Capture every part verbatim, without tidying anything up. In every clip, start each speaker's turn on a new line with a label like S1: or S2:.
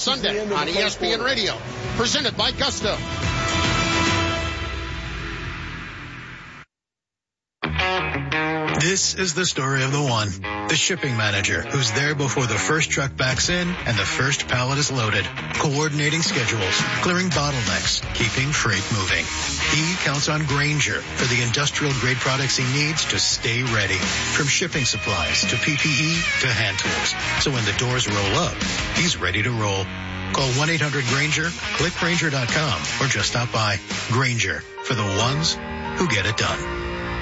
S1: Sunday on E S P N Radio, presented by Gusto.
S2: This is the story of the one, the shipping manager, who's there before the first truck backs in and the first pallet is loaded, coordinating schedules, clearing bottlenecks, keeping freight moving. He counts on Grainger for the industrial-grade products he needs to stay ready, from shipping supplies to P P E to hand tools. So when the doors roll up, he's ready to roll. Call one eight hundred Grainger, click Grainger dot com, or just stop by. Grainger, for the ones who get it done.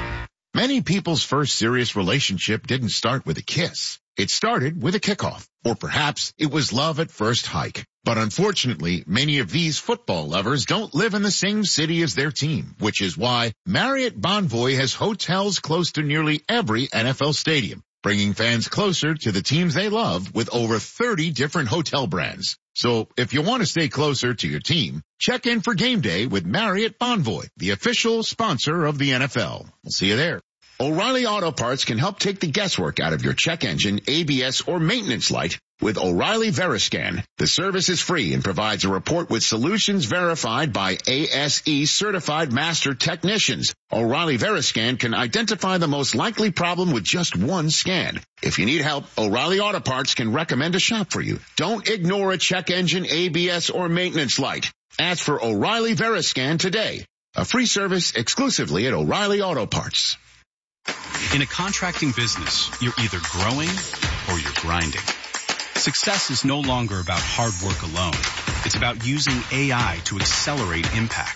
S3: Many people's first serious relationship didn't start with a kiss. It started with a kickoff. Or perhaps it was love at first hike. But unfortunately, many of these football lovers don't live in the same city as their team, which is why Marriott Bonvoy has hotels close to nearly every N F L stadium, bringing fans closer to the teams they love with over thirty different hotel brands. So if you want to stay closer to your team, check in for game day with Marriott Bonvoy, the official sponsor of the N F L. We'll see you there. O'Reilly Auto Parts can help take the guesswork out of your check engine, A B S, or maintenance light with O'Reilly Veriscan. The service is free and provides a report with solutions verified by A S E certified master technicians. O'Reilly Veriscan can identify the most likely problem with just one scan. If you need help, O'Reilly Auto Parts can recommend a shop for you. Don't ignore a check engine, A B S, or maintenance light. Ask for O'Reilly Veriscan today. A free service exclusively at O'Reilly Auto Parts.
S4: In a contracting business, you're either growing or you're grinding. Success is no longer about hard work alone. It's about using A I to accelerate impact.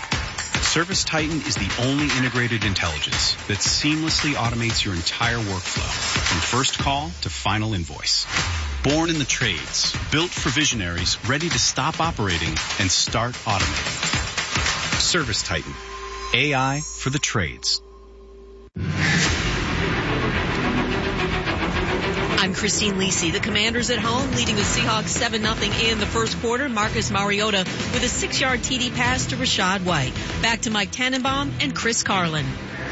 S4: ServiceTitan is the only integrated intelligence that seamlessly automates your entire workflow, from first call to final invoice. Born in the trades, built for visionaries ready to stop operating and start automating. ServiceTitan, A I for the trades.
S5: I'm Christine Lisi. The Commanders at home leading the Seahawks seven nothing in the first quarter. Marcus Mariota with a six-yard T D pass to Rashad White. Back to Mike Tannenbaum and Chris Carlin.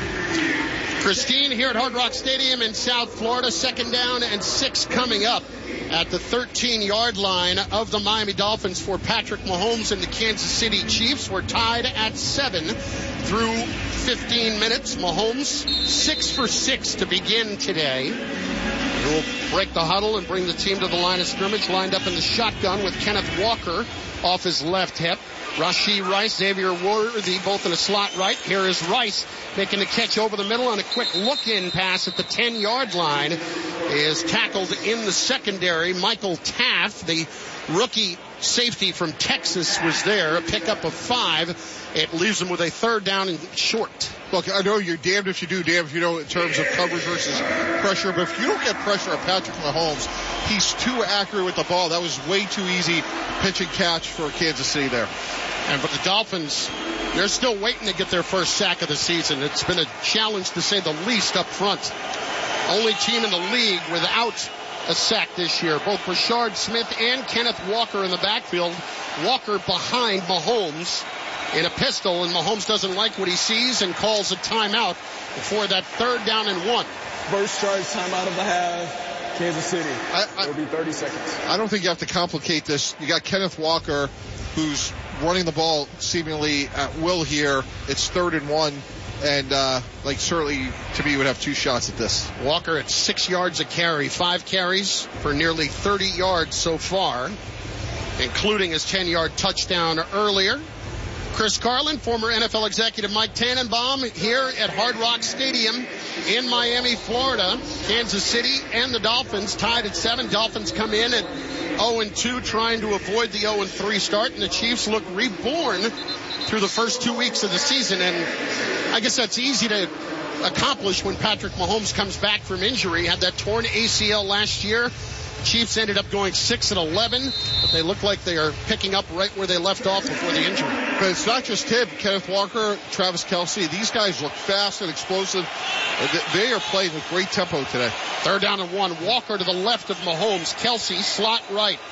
S1: Christine here at Hard Rock Stadium in South Florida. Second down and six coming up at the thirteen-yard line of the Miami Dolphins for Patrick Mahomes and the Kansas City Chiefs. We're tied at seven through fifteen minutes. Mahomes six for six to begin today. He'll break the huddle and bring the team to the line of scrimmage, lined up in the shotgun with Kenneth Walker off his left hip. Rashee Rice, Xavier Worthy, both in a slot right. Here is Rice making the catch over the middle on a quick look-in pass at the ten-yard line. Is tackled in the secondary. Michael Taft, the rookie safety from Texas, was there. A pickup of five. It leaves them with a third down and short.
S6: Look, I know you're damned if you do, damned if you don't in terms of coverage versus pressure, but if you don't get pressure on Patrick Mahomes, he's too accurate with the ball. That was way too easy pitch and catch for Kansas City there.
S1: And for the Dolphins, they're still waiting to get their first sack of the season. It's been a challenge, to say the least, up front. Only team in the league without a sack this year. Both Rashard Smith and Kenneth Walker in the backfield. Walker behind Mahomes in a pistol, and Mahomes doesn't like what he sees and calls a timeout before that third down and one.
S7: First charge timeout of the half, Kansas City. I, I, It'll be thirty seconds.
S6: I don't think you have to complicate this. You got Kenneth Walker, who's running the ball seemingly at will here. It's third and one, and uh, like certainly to me would have two shots at this.
S1: Walker at six yards a carry, five carries for nearly thirty yards so far, including his ten-yard touchdown earlier. Chris Carlin, former N F L executive Mike Tannenbaum, here at Hard Rock Stadium in Miami, Florida. Kansas City and the Dolphins tied at seven. Dolphins come in at oh and two, trying to avoid the oh and three start, and the Chiefs look reborn through the first two weeks of the season. And I guess that's easy to accomplish when Patrick Mahomes comes back from injury. Had that torn A C L last year. Chiefs ended up going six and eleven, but they look like they are picking up right where they left off before the injury.
S6: But it's not just him, Kenneth Walker, Travis Kelce. These guys look fast and explosive. They are playing with great tempo today.
S1: Third down and one. Walker to the left of Mahomes. Kelce slot right.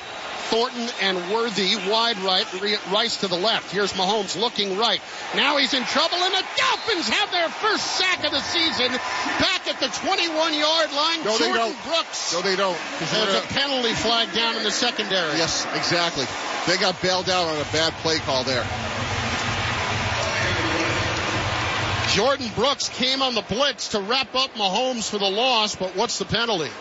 S1: Thornton and Worthy wide right, Rice to the left. Here's Mahomes looking right. Now he's in trouble, and the Dolphins have their first sack of the season back at the twenty-one-yard line.
S6: No,
S1: Jordan
S6: they don't.
S1: Brooks.
S6: No, they don't.
S1: There's a penalty flag down in the secondary.
S6: Yes, exactly. They got bailed out on a bad play call there.
S1: Jordan Brooks came on the blitz to wrap up Mahomes for the loss, but what's the penalty?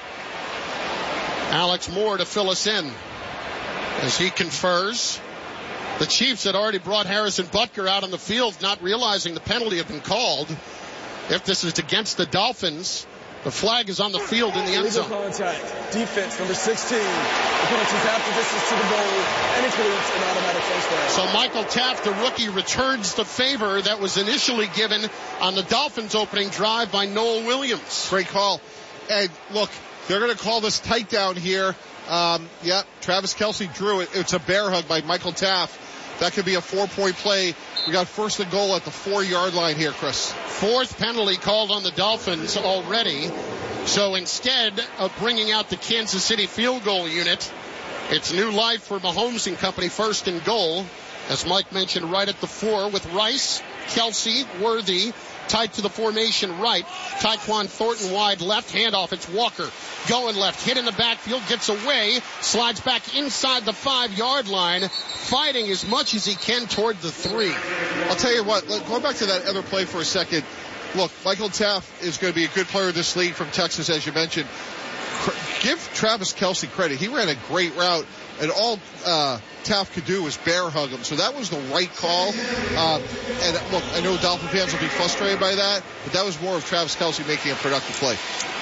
S1: Alex Moore to fill us in as he confers. The Chiefs had already brought Harrison Butker out on the field, not realizing the penalty had been called. If this is against the Dolphins, the flag is on the field in the end zone.
S7: Contact. Defense, number sixteen. The penalties after distance to the goal, and includes an automatic first down.
S1: So Michael Taft, the rookie, returns the favor that was initially given on the Dolphins' opening drive by Noel Williams.
S6: Great call. And look, they're going to call this tight down here. Um, yeah, Travis Kelce drew it. It's a bear hug by Michael Taft. That could be a four-point play. We got first and goal at the four-yard line here, Chris.
S1: Fourth penalty called on the Dolphins already. So instead of bringing out the Kansas City field goal unit, it's new life for Mahomes and company, first and goal. As Mike mentioned, right at the four with Rice, Kelce, Worthy, tied to the formation right. Tyquan Thornton wide left, handoff. It's Walker going left, hit in the backfield, gets away, slides back inside the five-yard line, fighting as much as he can toward the three.
S6: I'll tell you what, going back to that other play for a second, look, Michael Taft is going to be a good player in this league from Texas, as you mentioned. Give Travis Kelce credit. He ran a great route, and all uh, Taft could do was bear hug him. So that was the right call. Um, and look, I know Dolphin fans will be frustrated by that, but that was more of Travis Kelce making a productive play.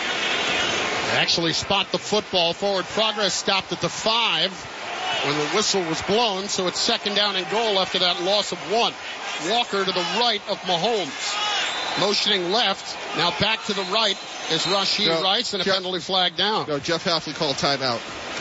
S1: Actually spot the football. Forward progress stopped at the five when the whistle was blown. So it's second down and goal after that loss of one. Walker to the right of Mahomes. Motioning left. Now back to the right is Rashee no, Rice, and a Jeff, penalty flag down.
S6: No, Jeff Hafley called timeout.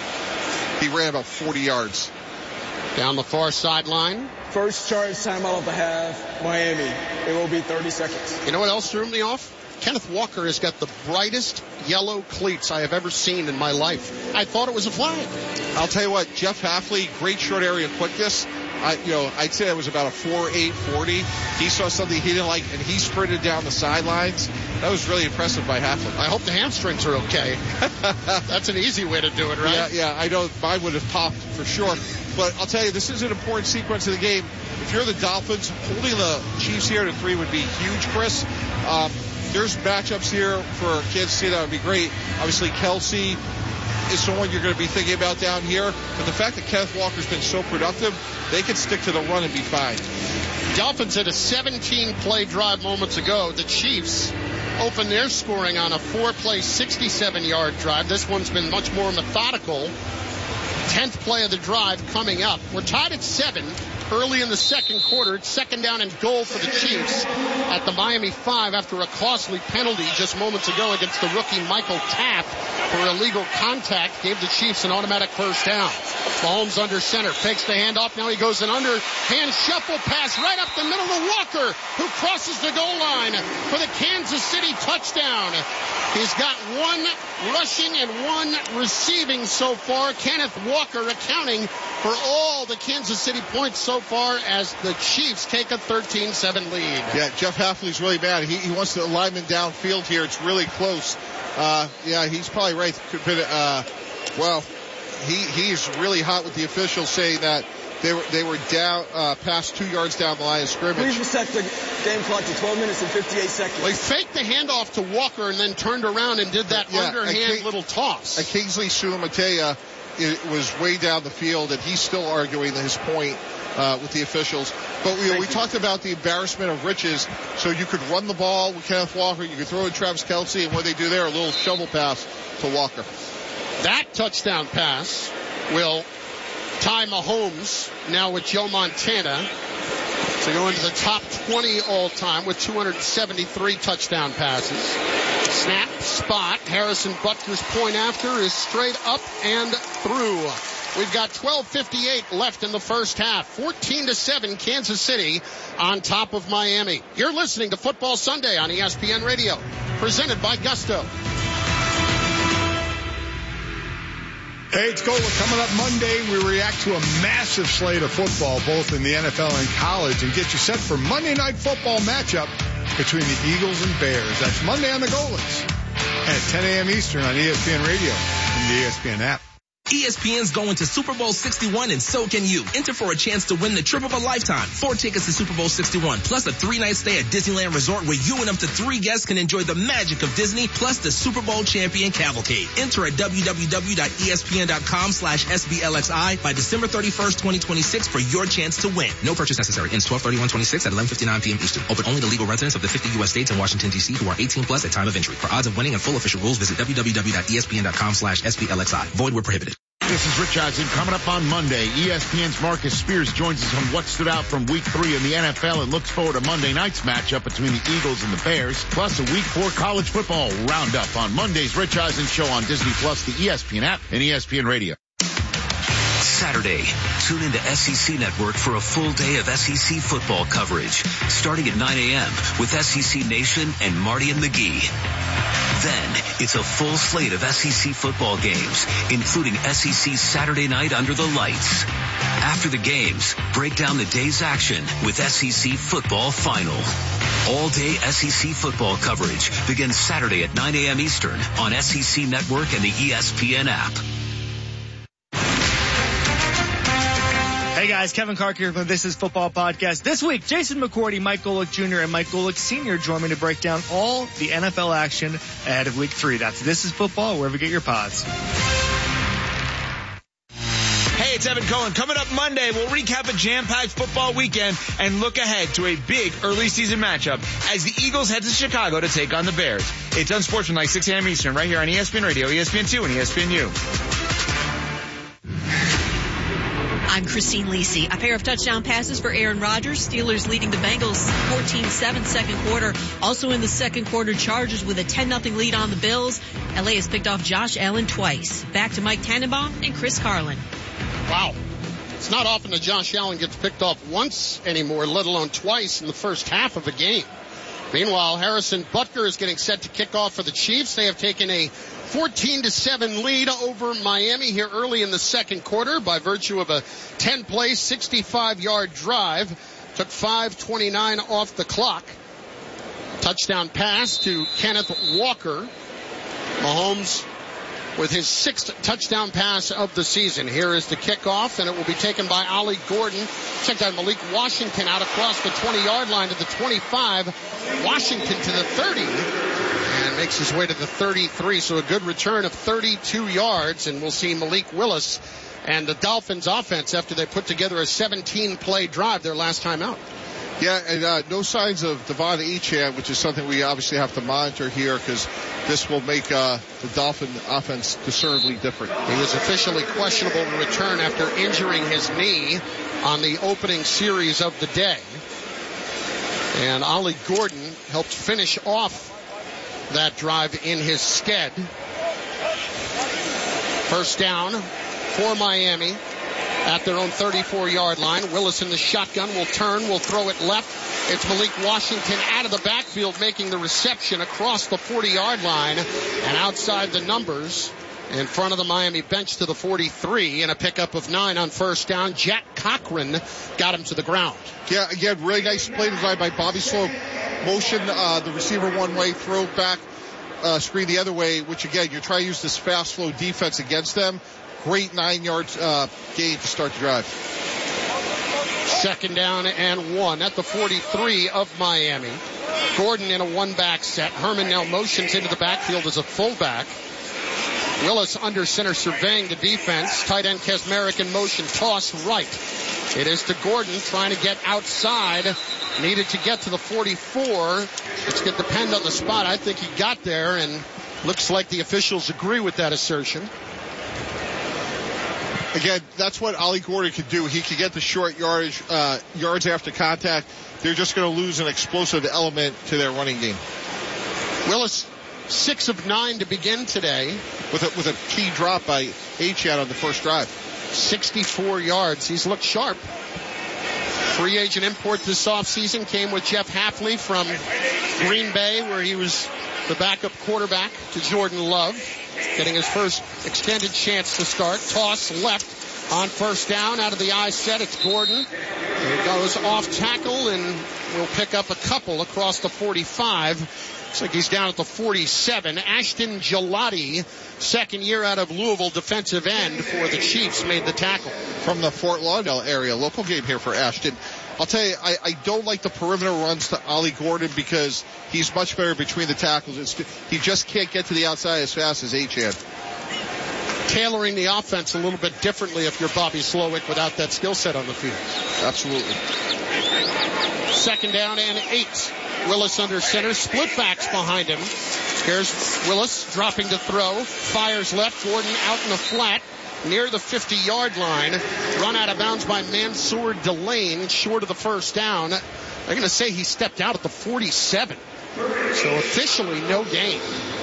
S6: He ran about forty yards.
S1: Down the far sideline.
S7: First charge timeout of the half, Miami. It will be thirty seconds.
S1: You know what else threw me off? Kenneth Walker has got the brightest yellow cleats I have ever seen in my life. I thought it was a flag.
S6: I'll tell you what, Jeff Hafley, great short area quickness. I, you know, I'd say it was about a four eight forty. He saw something he didn't like, and he sprinted down the sidelines. That was really impressive by Hafley.
S1: I hope the hamstrings are okay. That's an easy way to do it, right?
S6: Yeah, yeah. I know mine would have popped for sure. But I'll tell you, this is an important sequence of the game. If you're the Dolphins, holding the Chiefs here to three would be huge, Chris. Um, there's matchups here for Kansas City that would be great. Obviously, Kelce is someone you're going to be thinking about down here. But the fact that Kenneth Walker's been so productive, they can stick to the run and be fine.
S1: Dolphins had a seventeen-play drive moments ago. The Chiefs opened their scoring on a four-play, sixty-seven-yard drive. This one's been much more methodical. Tenth play of the drive coming up. We're tied at seven. Early in the second quarter, it's second down and goal for the Chiefs at the Miami five after a costly penalty just moments ago against the rookie Michael Taft for illegal contact. Gave the Chiefs an automatic first down. Mahomes under center, fakes the handoff. Now he goes an underhand shuffle pass right up the middle to Walker, who crosses the goal line for the Kansas City touchdown. He's got one rushing and one receiving so far. Kenneth Walker accounting for all the Kansas City points so far as the Chiefs take a thirteen seven lead.
S6: Yeah, Jeff Hafley's really mad. He, he wants the lineman downfield here. It's really close. Uh, yeah, he's probably right. Could be, uh, well, he he's really hot with the officials saying that they were they were down uh, past two yards down the line of scrimmage.
S7: Please reset the game clock to twelve minutes and fifty-eight seconds.
S1: They faked the handoff to Walker and then turned around and did that yeah, underhand King, little toss.
S6: And Kingsley Suamataia was way down the field, and he's still arguing his point uh, with the officials. But we, we talked about the embarrassment of riches. So you could run the ball with Kenneth Walker, you could throw in Travis Kelce, and what they do there, a little shovel pass to Walker.
S1: That touchdown pass will tie Mahomes now with Joe Montana to go into the top twenty all-time with two hundred seventy-three touchdown passes. Snap, spot. Harrison Butker's point after is straight up and through. We've got twelve fifty-eight left in the first half. fourteen to seven, Kansas City on top of Miami. You're listening to Football Sunday on E S P N Radio, presented by Gusto.
S8: Hey, it's Gola. Coming up Monday, we react to a massive slate of football, both in the N F L and college, and get you set for Monday Night Football matchup between the Eagles and Bears. That's Monday on the Golas at ten a.m. Eastern on E S P N Radio and the E S P N app.
S9: E S P N's going to Super Bowl sixty-one, and so can you. Enter for a chance to win the trip of a lifetime. Four tickets to Super Bowl sixty-one, plus a three-night stay at Disneyland Resort where you and up to three guests can enjoy the magic of Disney, plus the Super Bowl champion cavalcade. Enter at w w w dot e s p n dot com slash s b l x i by December thirty-first, twenty twenty-six for your chance to win. No purchase necessary. Ends twelve thirty-one twenty-six at eleven fifty-nine p.m. Eastern. Open only to legal residents of the fifty U S states and Washington, D C who are eighteen plus at time of entry. For odds of winning and full official rules, visit w w w dot e s p n dot com slash s b l x i. Void where prohibited.
S3: This is Rich Eisen. Coming up on Monday, E S P N's Marcus Spears joins us on what stood out from week three in the N F L and looks forward to Monday night's matchup between the Eagles and the Bears, plus a week four college football roundup on Monday's Rich Eisen show on Disney Plus, the E S P N app, and E S P N Radio.
S10: Saturday, tune into S E C Network for a full day of S E C football coverage, starting at nine a.m. with S E C Nation and Marty and McGee. Then, it's a full slate of S E C football games, including S E C Saturday Night Under the Lights. After the games, break down the day's action with S E C Football Final. All-day S E C football coverage begins Saturday at nine a.m. Eastern on S E C Network and the E S P N app.
S11: Hey guys, Kevin Clark here from This Is Football Podcast. This week, Jason McCourty, Mike Golick Junior, and Mike Golick Senior join me to break down all the N F L action ahead of week three. That's This Is Football, wherever you get your pods.
S12: Hey, it's Evan Cohen. Coming up Monday, we'll recap a jam-packed football weekend and look ahead to a big early season matchup as the Eagles head to Chicago to take on the Bears. It's Unsportsmanlike, six a.m. Eastern, right here on E S P N Radio, E S P N two, and E S P N U.
S5: I'm Christine Lisi. A pair of touchdown passes for Aaron Rodgers. Steelers leading the Bengals fourteen seven second quarter. Also in the second quarter, Chargers with a ten nothing lead on the Bills. L A has picked off Josh Allen twice. Back to Mike Tannenbaum and Chris Carlin.
S1: Wow. It's not often that Josh Allen gets picked off once anymore, let alone twice in the first half of a game. Meanwhile, Harrison Butker is getting set to kick off for the Chiefs. They have taken a fourteen to seven lead over Miami here early in the second quarter by virtue of a ten play, sixty-five yard drive. Took five twenty-nine off the clock. Touchdown pass to Kenneth Walker. Mahomes with his sixth touchdown pass of the season. Here is the kickoff, and it will be taken by Ollie Gordon. Check out Malik Washington out across the twenty yard line to the twenty-five. Washington to the thirty. And makes his way to the thirty-three. So a good return of thirty-two yards. And we'll see Malik Willis and the Dolphins offense after they put together a seventeen play drive their last time out.
S6: Yeah, and uh, no signs of Devon Achane, which is something we obviously have to monitor here because this will make uh, the Dolphin offense discernibly different.
S1: He was officially questionable to return after injuring his knee on the opening series of the day. And Ollie Gordon helped finish off that drive in his stead. First down for Miami at their own thirty-four yard line. Willis in the shotgun will turn, will throw it left. It's Malik Washington out of the backfield making the reception across the forty yard line and outside the numbers in front of the Miami bench to the forty-three, and a pickup of nine on first down. Jack Cochran got him to the ground.
S6: Yeah, again, really nice play design by Bobby Slow. Motion uh, the receiver one way, throw back, uh, screen the other way, which again, you're trying to use this fast flow defense against them. Great nine yard uh, gain to start the drive.
S1: Second down and one at the forty-three of Miami. Gordon in a one back set. Herman now motions into the backfield as a fullback. Willis under center surveying the defense. Tight end Kesmerick in motion. Toss right. It is to Gordon trying to get outside. Needed to get to the forty-four. It's going to depend on the spot. I think he got there, and looks like the officials agree with that assertion.
S6: Again, that's what Ollie Gordon could do. He could get the short yardage, uh, yards after contact. They're just going to lose an explosive element to their running game.
S1: Willis, six of nine to begin today.
S6: With a, with a key drop by Achane on the first drive.
S1: sixty-four yards. He's looked sharp. Free agent import this offseason came with Jeff Hafley from Green Bay, where he was the backup quarterback to Jordan Love. getting his first extended chance to start. Toss left on first down out of the I set. It's Gordon. He goes off tackle and will pick up a couple across the forty-five. Looks like he's down at the forty-seven. Ashton Gelati, second year out of Louisville, defensive end for the Chiefs, made the tackle.
S6: From the Fort Lauderdale area, local game here for Ashton. I'll tell you, I, I don't like the perimeter runs to Ollie Gordon because he's much better between the tackles. It's, he just can't get to the outside as fast as Achane.
S1: Tailoring the offense a little bit differently if you're Bobby Slowick without that skill set on the field.
S6: Absolutely.
S1: Second down and eight. Willis under center. Split backs behind him. Here's Willis dropping to throw. Fires left. Gordon out in the flat near the fifty-yard line. Run out of bounds by Mansour Delane, short of the first down. They're going to say he stepped out at the forty-seven. So officially no gain.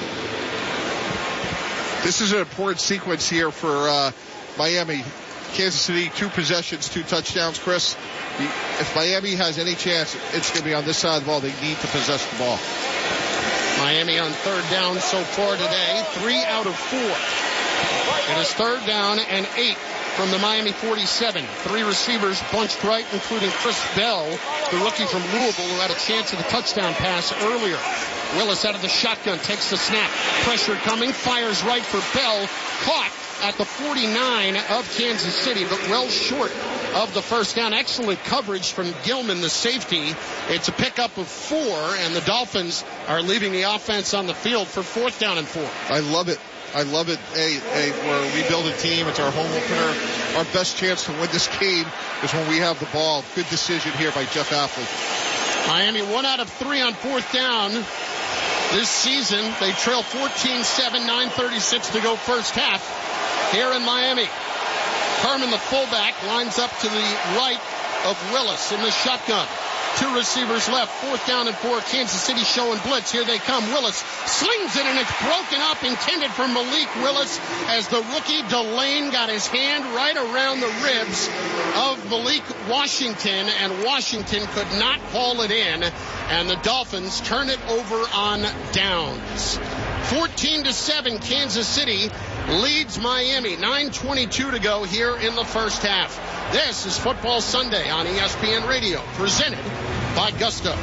S6: This is an important sequence here for uh, Miami. Kansas City, two possessions, two touchdowns. Chris, if Miami has any chance, it's going to be on this side of the ball. They need to possess the ball.
S1: Miami on third down so far today, three out of four. It is third down and eight from the Miami forty-seven. Three receivers bunched right, including Chris Bell, the rookie from Louisville, who had a chance at a touchdown pass earlier. Willis out of the shotgun, takes the snap. Pressure coming, fires right for Bell. Caught at the forty-nine of Kansas City, but well short of the first down. Excellent coverage from Gilman, the safety. It's a pickup of four, and the Dolphins are leaving the offense on the field for fourth down and four.
S6: I love it. I love it. Hey, hey, we're a rebuilding team. It's our home opener. Our best chance to win this game is when we have the ball. Good decision here by Jeff Affley.
S1: Miami one out of three on fourth down this season. They trail fourteen seven, nine thirty-six to go first half here in Miami. Carmen, the fullback, lines up to the right of Willis in the shotgun. Two receivers left, fourth down and four. Kansas City showing blitz. Here they come. Willis slings it, and it's broken up, intended for Malik Willis, as the rookie Delane got his hand right around the ribs of Malik Washington, and Washington could not haul it in, and the Dolphins turn it over on downs. fourteen to seven, Kansas City leads Miami. nine twenty-two to go here in the first half. This is Football Sunday on E S P N Radio, presented by Gusto.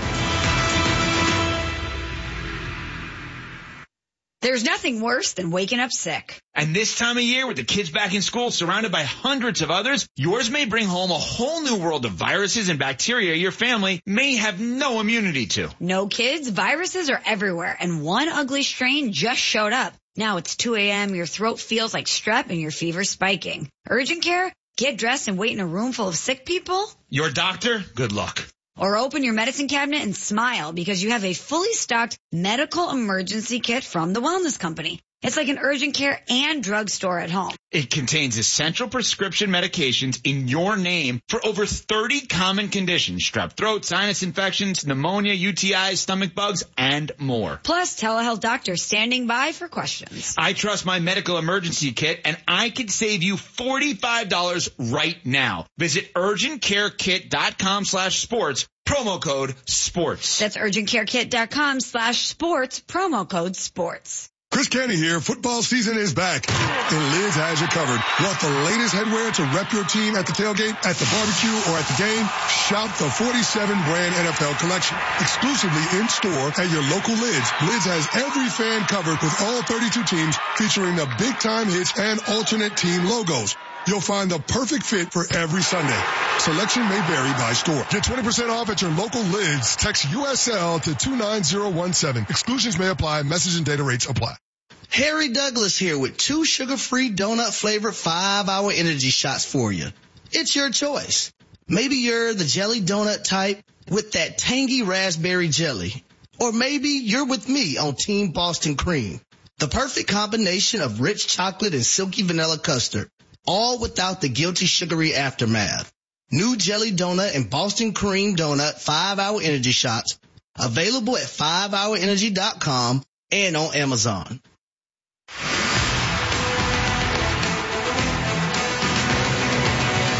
S13: There's nothing worse than waking up sick.
S12: And this time of year, with the kids back in school, surrounded by hundreds of others, yours may bring home a whole new world of viruses and bacteria your family may have no immunity to.
S13: No, kids, viruses are everywhere, and one ugly strain just showed up. Now it's two a.m., your throat feels like strep, and your fever's spiking. Urgent care? Get dressed and wait in a room full of sick people?
S12: Your doctor? Good luck.
S13: Or open your medicine cabinet and smile because you have a fully stocked medical emergency kit from the Wellness Company. It's like an urgent care and drugstore at home.
S12: It contains essential prescription medications in your name for over thirty common conditions: strep throat, sinus infections, pneumonia, U T Is, stomach bugs, and more.
S13: Plus, telehealth doctors standing by for questions.
S12: I trust my medical emergency kit, and I could save you forty-five dollars right now. Visit urgentcarekit.com slash sports, promo code sports.
S13: That's urgentcarekit.com slash sports, promo code sports.
S14: Chris Canty here. Football season is back, and Lids has you covered. Want the latest headwear to rep your team at the tailgate, at the barbecue, or at the game? Shop the forty-seven brand N F L collection. Exclusively in store at your local Lids. Lids has every fan covered with all thirty-two teams, featuring the big time hits and alternate team logos. You'll find the perfect fit for every Sunday. Selection may vary by store. Get twenty percent off at your local Lids. Text U S L to two nine zero one seven. Exclusions may apply. Message and data rates apply.
S15: Harry Douglas here with two sugar-free donut-flavored five-hour energy shots for you. It's your choice. Maybe you're the jelly donut type with that tangy raspberry jelly. Or maybe you're with me on Team Boston Cream. The perfect combination of rich chocolate and silky vanilla custard, all without the guilty sugary aftermath. New jelly donut and Boston Cream donut five-hour energy shots, available at five hour energy dot com and on Amazon.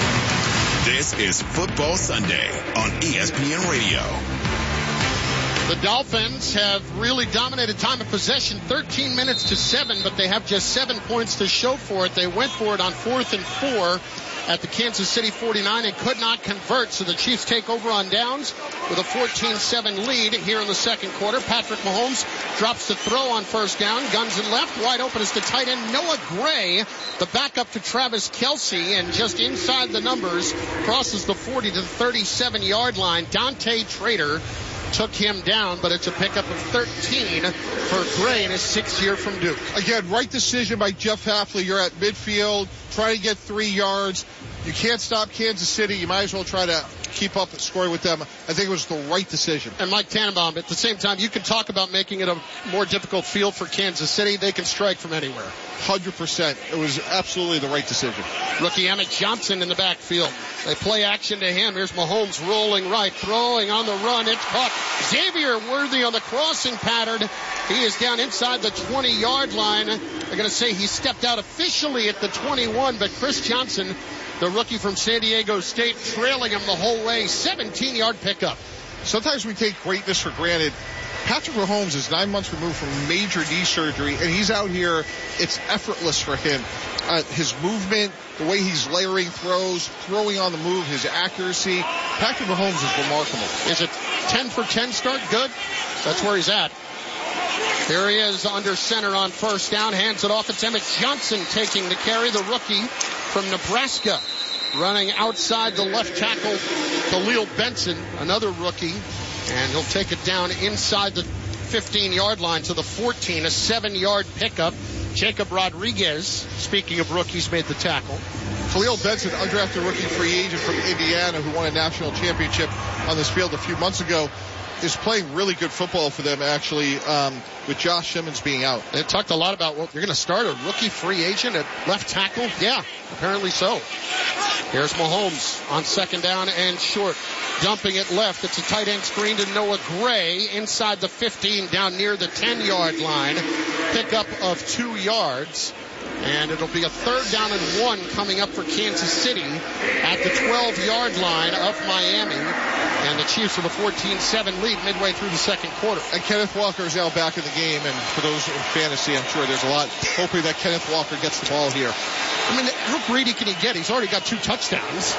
S16: This is Football Sunday on E S P N Radio.
S1: The Dolphins have really dominated time of possession, thirteen minutes to seven, but they have just seven points to show for it. They went for it on fourth and four at the Kansas City forty-nine and could not convert, so the Chiefs take over on downs with a fourteen seven lead here in the second quarter. Patrick Mahomes drops the throw on first down, guns in left, wide open is the tight end Noah Gray, the backup to Travis Kelce, and just inside the numbers, crosses the forty to the thirty-seven yard line. Dante Trader took him down, but it's a pickup of thirteen for Gray in his sixth year from Duke.
S6: Again, right decision by Jeff Hafley. You're at midfield, trying to get three yards. You can't stop Kansas City. You might as well try to keep up scoring with them. I think it was the right decision.
S1: And Mike Tannenbaum, at the same time, you can talk about making it a more difficult field for Kansas City. They can strike from anywhere.
S6: one hundred percent. It was absolutely the right decision.
S1: Rookie Emmett Johnson in the backfield. They play action to him. Here's Mahomes rolling right, throwing on the run. It's caught. Xavier Worthy on the crossing pattern. He is down inside the twenty yard line. They're going to say he stepped out officially at the twenty-one, but Chris Johnson, the rookie from San Diego State, trailing him the whole way. seventeen yard pickup.
S6: Sometimes we take greatness for granted. Patrick Mahomes is nine months removed from major knee surgery, and he's out here. It's effortless for him. Uh, his movement, the way he's layering throws, throwing on the move, his accuracy. Patrick Mahomes is remarkable.
S1: Is it ten for ten start? Good. That's where he's at. Here he is under center on first down. Hands it off. It's Emmett Johnson taking the carry, the rookie from Nebraska. Running outside the left tackle, Khalil Benson, another rookie. And he'll take it down inside the fifteen yard line to the fourteen, a seven yard pickup. Jacob Rodriguez, speaking of rookies, made the tackle.
S6: Khalil Benson, undrafted rookie free agent from Indiana who won a national championship on this field a few months ago, is playing really good football for them, actually, um, with Josh Simmons being out.
S1: They talked a lot about, well, you're going to start a rookie free agent at left tackle? Yeah, apparently so. Here's Mahomes on second down and short. Dumping it left. It's a tight end screen to Noah Gray inside the fifteen down near the ten yard line. Pickup of two yards. And it'll be a third down and one coming up for Kansas City at the twelve yard line of Miami. And the Chiefs with a fourteen seven lead midway through the second quarter.
S6: And Kenneth Walker is now back in the game. And for those in fantasy, I'm sure there's a lot hoping that Kenneth Walker gets the ball here.
S1: I mean, how greedy can he get? He's already got two touchdowns.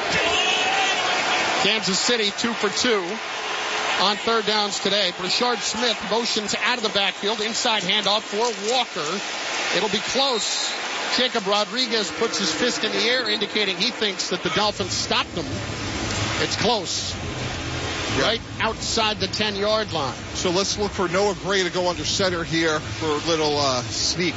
S1: Kansas City two for two on third downs today. Brashard Smith motions out of the backfield. Inside handoff for Walker. It'll be close. Jacob Rodriguez puts his fist in the air, indicating he thinks that the Dolphins stopped them. It's close. Right outside the ten yard line.
S6: So let's look for Noah Gray to go under center here for a little uh, sneak.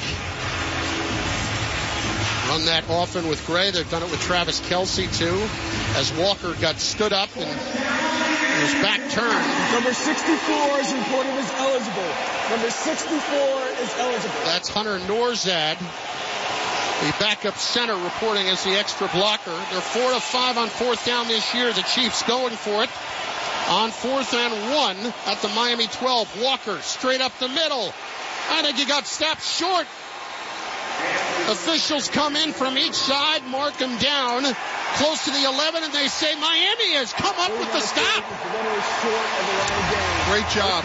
S1: Run that often with Gray. They've done it with Travis Kelce, too, as Walker got stood up and his back turned.
S7: Number sixty-four is reported as eligible. Number sixty-four is eligible.
S1: That's Hunter Norzad, the backup center, reporting as the extra blocker. They're four to five on fourth down this year. The Chiefs going for it on fourth and one at the Miami twelve. Walker straight up the middle. I think he got stopped short. Officials come in from each side, mark him down close to the eleven, and they say Miami has come up with the stop.
S6: Great job.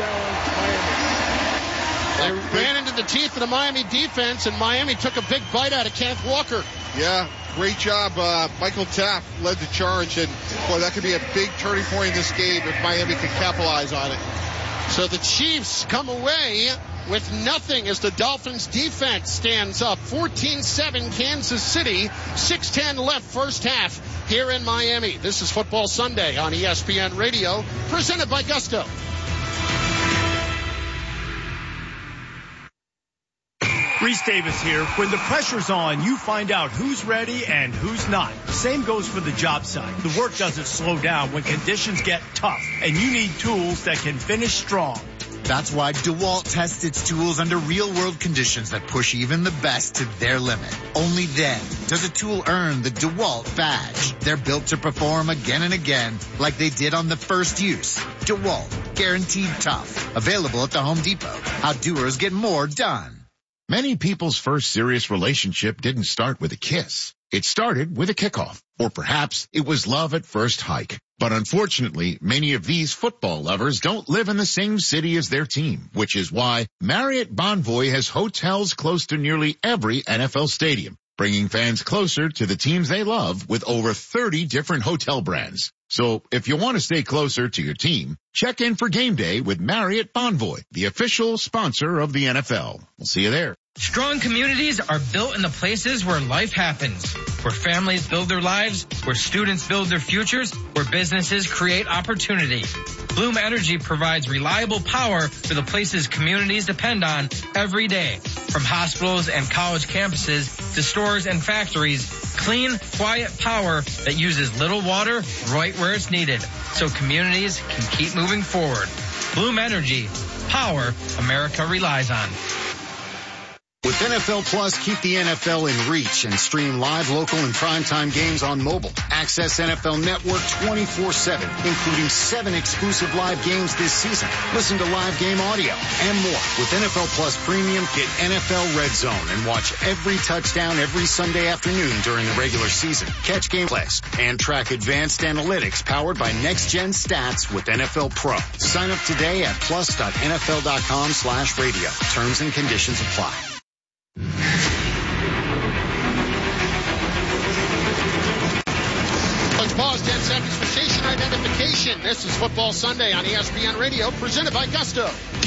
S1: They ran into the teeth of the Miami defense, and Miami took a big bite out of Kenneth Walker.
S6: Yeah, great job. Uh, Michael Taft led the charge, and boy, that could be a big turning point in this game if Miami can capitalize on it.
S1: So the Chiefs come away with nothing as the Dolphins defense stands up. fourteen seven Kansas City, six ten left first half here in Miami. This is Football Sunday on E S P N Radio, presented by Gusto.
S16: Reese Davis here. When the pressure's on, you find out who's ready and who's not. Same goes for the job site. The work doesn't slow down when conditions get tough, and you need tools that can finish strong.
S17: That's why DeWalt tests its tools under real-world conditions that push even the best to their limit. Only then does a tool earn the DeWalt badge. They're built to perform again and again like they did on the first use. DeWalt, guaranteed tough. Available at the Home Depot. How doers get more done.
S3: Many people's first serious relationship didn't start with a kiss. It started with a kickoff. Or perhaps it was love at first hike. But unfortunately, many of these football lovers don't live in the same city as their team, which is why Marriott Bonvoy has hotels close to nearly every N F L stadium, bringing fans closer to the teams they love with over thirty different hotel brands. So if you want to stay closer to your team, check in for game day with Marriott Bonvoy, the official sponsor of the N F L. We'll see you there.
S18: Strong communities are built in the places where life happens, where families build their lives, where students build their futures, where businesses create opportunity. Bloom Energy provides reliable power for the places communities depend on every day. From hospitals and college campuses to stores and factories, clean, quiet power that uses little water right where it's needed, so communities can keep moving forward. Bloom Energy, power America relies on.
S19: With N F L Plus, keep the N F L in reach and stream live, local, and primetime games on mobile. Access N F L Network twenty-four seven, including seven exclusive live games this season. Listen to live game audio and more. With N F L Plus Premium, get N F L Red Zone and watch every touchdown every Sunday afternoon during the regular season. Catch gameplays and track advanced analytics powered by next-gen stats with N F L Pro. Sign up today at plus.nfl.com slash radio. Terms and conditions apply.
S1: Let's pause ten seconds for station identification. This is Football Sunday on E S P N Radio, presented by Gusto.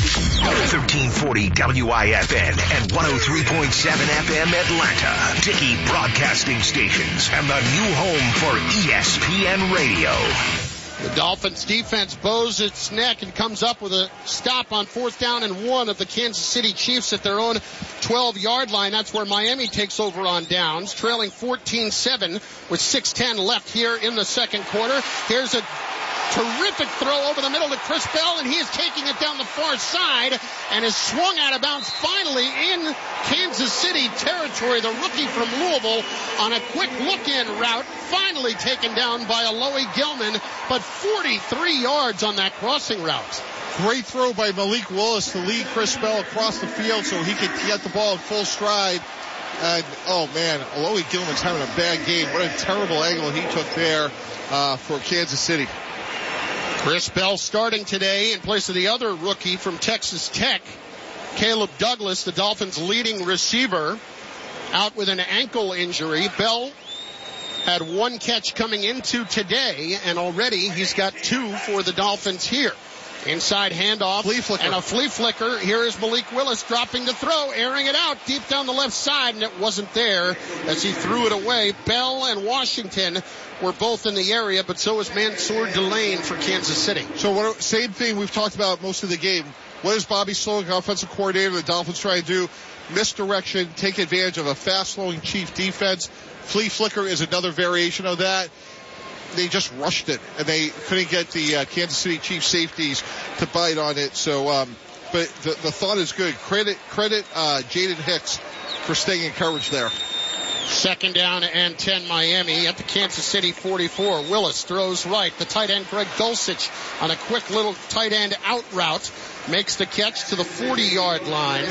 S20: thirteen forty W I F N and one oh three point seven F M Atlanta. Dickey Broadcasting Stations and the new home for E S P N Radio.
S1: The Dolphins defense bows its neck and comes up with a stop on fourth down and one of the Kansas City Chiefs at their own twelve-yard line. That's where Miami takes over on downs, trailing fourteen seven with six ten left here in the second quarter. Here's a terrific throw over the middle to Chris Bell, and he is taking it down the far side and is swung out of bounds finally in Kansas City territory. The rookie from Louisville on a quick look-in route, finally taken down by Alohi Gilman, but forty-three yards on that crossing route.
S6: Great throw by Malik Willis to lead Chris Bell across the field so he could get the ball in full stride. And, oh, man, Alohi Gilman's having a bad game. What a terrible angle he took there uh, for Kansas City.
S1: Chris Bell starting today in place of the other rookie from Texas Tech, Caleb Douglas, the Dolphins' leading receiver, out with an ankle injury. Bell had one catch coming into today, and already he's got two for the Dolphins here. Inside handoff
S6: flea flicker.
S1: And a flea flicker. Here is Malik Willis dropping to throw, airing it out deep down the left side, and it wasn't there as he threw it away. Bell and Washington were both in the area, but so was Mansour Delane for Kansas City.
S6: So what, same thing we've talked about most of the game. What is Bobby Slowick, offensive coordinator of the Dolphins, trying to do? Misdirection, take advantage of a fast-flowing Chief defense. Flea flicker is another variation of that. They just rushed it, and they couldn't get the uh, Kansas City Chiefs safeties to bite on it. So, um, but the, the thought is good. Credit, credit uh, Jaden Hicks for staying in coverage there.
S1: Second down and ten Miami at the Kansas City forty-four. Willis throws right. The tight end Greg Dulcich on a quick little tight end out route makes the catch to the forty-yard line.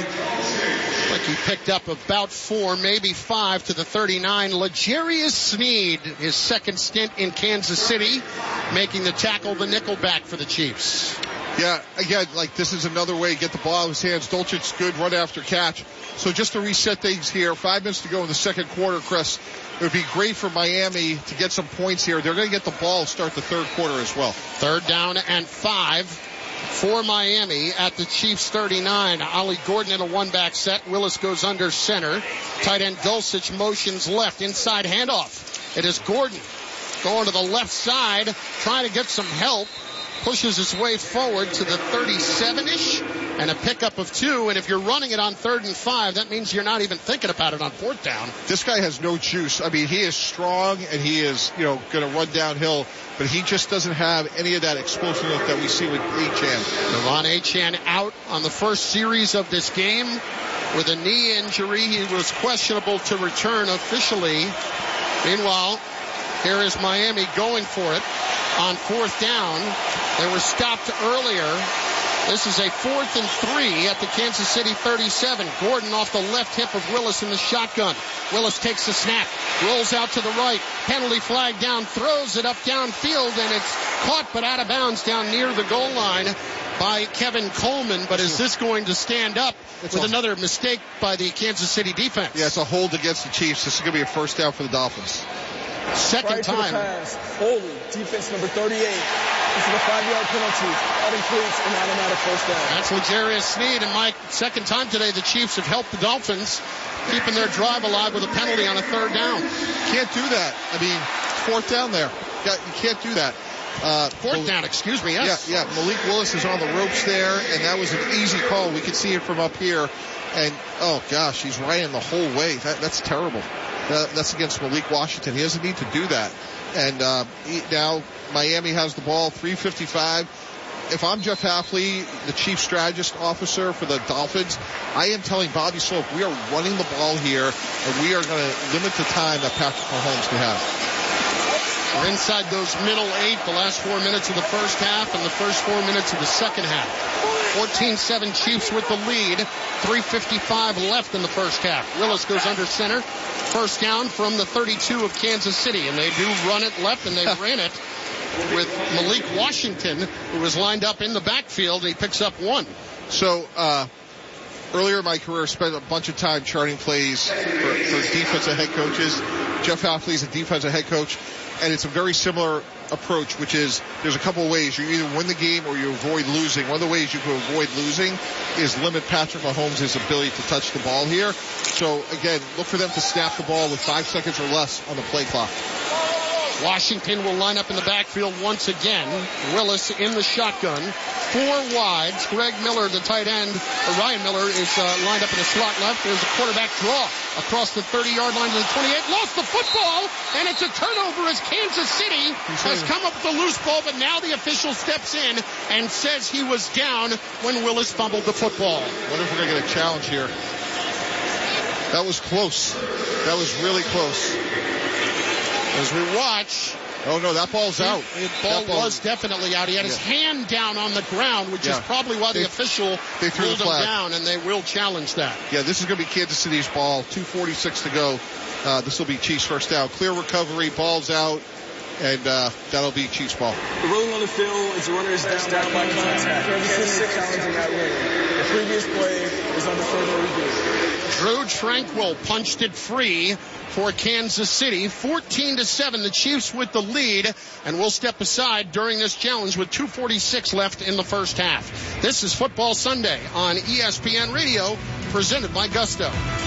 S1: Like he picked up about four, maybe five to the thirty-nine. L'Jarius Sneed, his second stint in Kansas City, making the tackle, the nickelback for the Chiefs.
S6: Yeah, again, like this is another way to get the ball out of his hands. Dulcich's good run after catch. So just to reset things here, five minutes to go in the second quarter, Chris, it would be great for Miami to get some points here. They're going to get the ball, start the third quarter as well.
S1: Third down and five for Miami at the Chiefs thirty-nine. Ollie Gordon in a one-back set. Willis goes under center. Tight end Dulcich motions left. Inside handoff. It is Gordon going to the left side, trying to get some help. Pushes his way forward to the thirty-seven-ish and a pickup of two. And if you're running it on third and five, that means you're not even thinking about it on fourth down.
S6: This guy has no juice. I mean, he is strong and he is, you know, going to run downhill, but he just doesn't have any of that explosiveness that we see with Achane.
S1: Devon Achane out on the first series of this game with a knee injury. He was questionable to return officially. Meanwhile, here is Miami going for it on fourth down. They were stopped earlier This is a fourth and three at the Kansas City thirty-seven. Gordon off the left hip of Willis in the shotgun. Willis takes the snap, rolls out to the right, penalty flag down, throws it up downfield, and it's caught but out of bounds down near the goal line by Kevin Coleman. But is this going to stand up it's with a, another mistake by the Kansas City defense?
S6: Yeah, it's a hold against the Chiefs. This is going to be a first down for the Dolphins.
S1: Second time.
S7: Pass. Holding, defense number thirty-eight. This is a five-yard penalty. That includes an automatic first down.
S1: That's L'Jarius Sneed, and Mike, second time today the Chiefs have helped the Dolphins, keeping their drive alive with a penalty on a third down.
S6: Can't do that. I mean, fourth down there. You can't do that. Uh,
S1: Fourth Mal- down, excuse me, yes.
S6: Yeah, yeah. Malik Willis is on the ropes there, and that was an easy call. We could see it from up here. And, oh, gosh, he's running the whole way. That, that's terrible. That, that's against Malik Washington. He doesn't need to do that. And uh, he, now Miami has the ball, three fifty-five. If I'm Jeff Hafley, the chief strategist officer for the Dolphins, I am telling Bobby Slope, we are running the ball here, and we are going to limit the time that Patrick Mahomes can have.
S1: We're inside those middle eight, the last four minutes of the first half and the first four minutes of the second half. fourteen seven Chiefs with the lead. three fifty-five left in the first half. Willis goes under center. First down from the thirty-two of Kansas City. And they do run it left, and they ran it with Malik Washington, who was lined up in the backfield, and he picks up one.
S6: So, uh, earlier in my career, I spent a bunch of time charting plays for, for defensive head coaches. Jeff Hafley is a defensive head coach. And it's a very similar approach, which is there's a couple of ways. You either win the game or you avoid losing. One of the ways you can avoid losing is limit Patrick Mahomes' ability to touch the ball here. So, again, look for them to snap the ball with five seconds or less on the play clock.
S1: Washington will line up in the backfield once again. Willis in the shotgun. Four wides. Greg Miller, the tight end, or Ryan Miller, is uh, lined up in the slot left. There's a quarterback draw across the thirty-yard line to the twenty-eight. Lost the football, and it's a turnover as Kansas City has come up with the loose ball, but now the official steps in and says he was down when Willis fumbled the football.
S6: I wonder if we're going to get a challenge here. That was close. That was really close.
S1: As we watch.
S6: Oh, no, that ball's out.
S1: The ball, ball was definitely out. He had his yeah. hand down on the ground, which yeah. is probably why they, the official
S6: they threw
S1: pulled
S6: the
S1: him down, and they will challenge that.
S6: Yeah, this is going to be Kansas City's ball. two forty-six to go. Uh, this will be Chiefs first down. Clear recovery, ball's out, and uh, that'll be Chiefs ball.
S7: The rolling on the field is the runner is down, down by contact. Kansas City challenging that rule. The previous play is under further review.
S1: Drew Tranquill punched it free for Kansas City. fourteen to seven, the Chiefs with the lead, and we'll step aside during this challenge with two forty-six left in the first half. This is Football Sunday on E S P N Radio, presented by Gusto.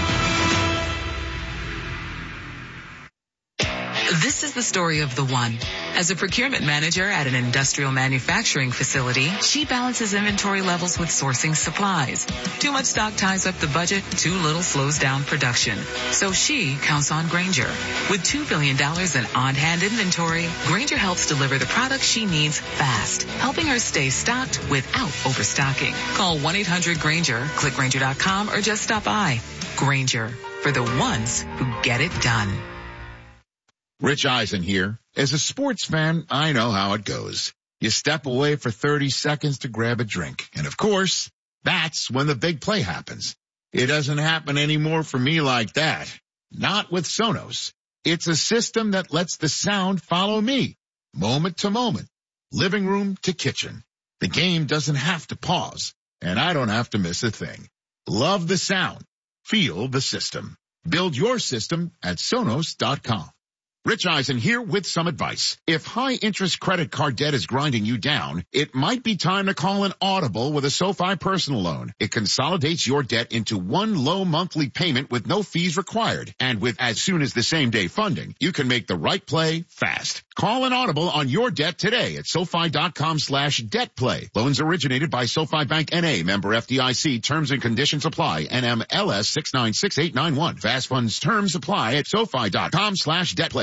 S21: This is the story of the one. As a procurement manager at an industrial manufacturing facility, she balances inventory levels with sourcing supplies. Too much stock ties up the budget, too little slows down production. So she counts on Grainger. With two billion dollars in on-hand inventory, Grainger helps deliver the products she needs fast, helping her stay stocked without overstocking. Call one eight hundred Grainger, click Grainger dot com, or just stop by. Grainger, for the ones who get it done.
S3: Rich Eisen here. As a sports fan, I know how it goes. You step away for thirty seconds to grab a drink. And of course, that's when the big play happens. It doesn't happen anymore for me like that. Not with Sonos. It's a system that lets the sound follow me, moment to moment, living room to kitchen. The game doesn't have to pause, and I don't have to miss a thing. Love the sound. Feel the system. Build your system at Sonos dot com. Rich Eisen here with some advice. If high-interest credit card debt is grinding you down, it might be time to call an Audible with a SoFi personal loan. It consolidates your debt into one low monthly payment with no fees required. And with as soon as the same day funding, you can make the right play fast. Call an Audible on your debt today at SoFi dot com slash debt play. Loans originated by SoFi Bank N A, member F D I C. Terms and conditions apply. N M L S six nine six eight nine one. Fast funds terms apply at SoFi dot com slash debt play.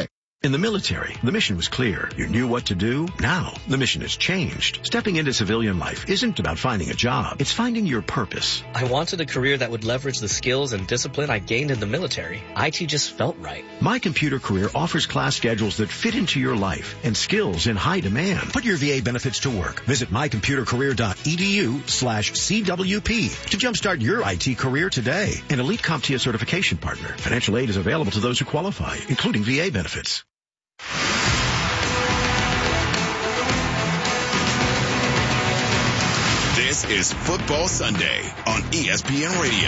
S2: In the military, the mission was clear. You knew what to do. Now, the mission has changed. Stepping into civilian life isn't about finding a job. It's finding your purpose.
S22: I wanted a career that would leverage the skills and discipline I gained in the military. I T just felt right.
S2: My Computer Career offers class schedules that fit into your life and skills in high demand. Put your V A benefits to work. Visit mycomputercareer.edu slash CWP to jumpstart your I T career today. An elite CompTIA certification partner. Financial aid is available to those who qualify, including V A benefits.
S23: This is Football Sunday on E S P N Radio.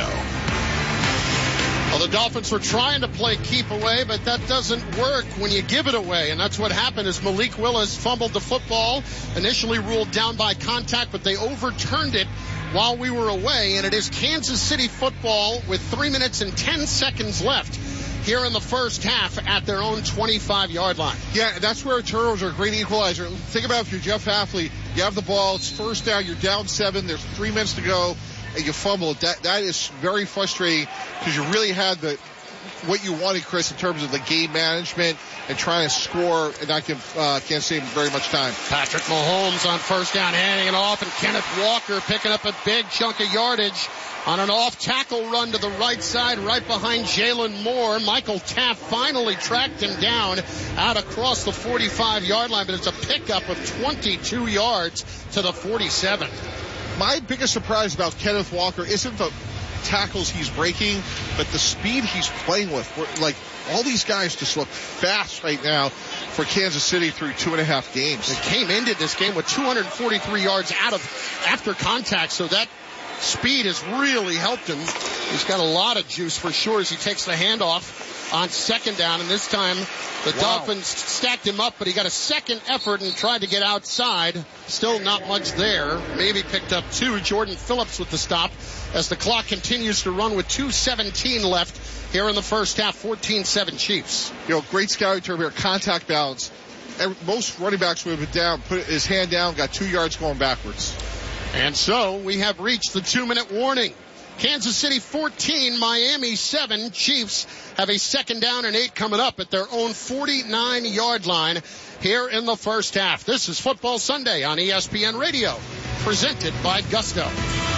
S1: Well, the Dolphins were trying to play keep away, but that doesn't work when you give it away. And that's what happened as Malik Willis fumbled the football, initially ruled down by contact, but they overturned it while we were away. And it is Kansas City football with three minutes and ten seconds left here in the first half at their own twenty-five-yard line.
S6: Yeah, that's where turnovers are a great equalizer. Think about if you're Jeff Hafley, you have the ball, it's first down, you're down seven, there's three minutes to go, and you fumble. That that is very frustrating because you really had the what you wanted, Chris, in terms of the game management and trying to score and not give uh, Kansas City very much time.
S1: Patrick Mahomes on first down, handing it off, and Kenneth Walker picking up a big chunk of yardage on an off-tackle run to the right side, right behind Jalen Moore. Michael Taft finally tracked him down out across the forty-five-yard line, but it's a pickup of twenty-two yards to the forty-seven.
S6: My biggest surprise about Kenneth Walker isn't the tackles he's breaking, but the speed he's playing with. We're, like, all these guys just look fast right now for Kansas City through two and a half games.
S1: They came into this game with two hundred forty-three yards out of after contact, so that speed has really helped him. He's got a lot of juice for sure as he takes the handoff on second down, and this time the wow. Dolphins stacked him up, but he got a second effort and tried to get outside. Still not much there. Maybe picked up two. Jordan Phillips with the stop as the clock continues to run with two seventeen left here in the first half. fourteen seven Chiefs.
S6: You know, great scouting term here, contact balance. Most running backs would have been down, put his hand down, got two yards going backwards.
S1: And so we have reached the two-minute warning. Kansas City fourteen, Miami seven. Chiefs have a second down and eight coming up at their own forty-nine-yard line here in the first half. This is Football Sunday on E S P N Radio, presented by Gusto.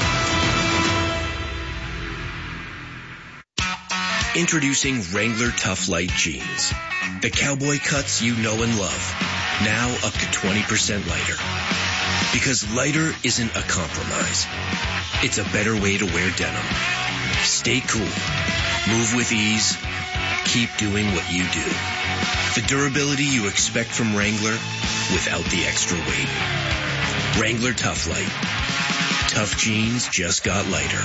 S24: Introducing Wrangler Tough Light Jeans. The cowboy cuts you know and love. Now up to twenty percent lighter. Because lighter isn't a compromise. It's a better way to wear denim. Stay cool. Move with ease. Keep doing what you do. The durability you expect from Wrangler without the extra weight. Wrangler Tough Light. Tough jeans just got lighter.